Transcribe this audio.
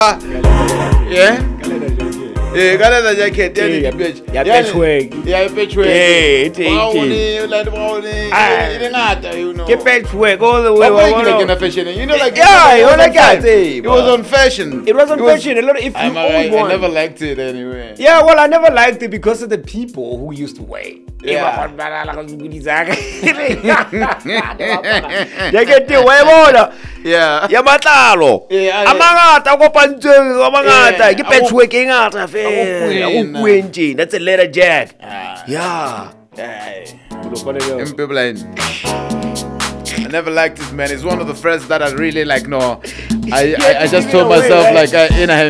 Yeah. Eh, ka leather jacket ya patchwork. Yeah, patchwork. Ke patchwork all the way. Fashion. You know, like it was on fashion. It was on fashion. A lot. If you own one, I never liked it anyway. Yeah, well, I never liked it because of the people who used to wear. Yeah. Yeah. Ya matlalo. Amangata go pantseng amangata ke patchwork e ngata fela. Go kwentse. That's a leather jacket. Yeah. I never liked it, man. It's one of the phrases that I really like. No, I just told myself like,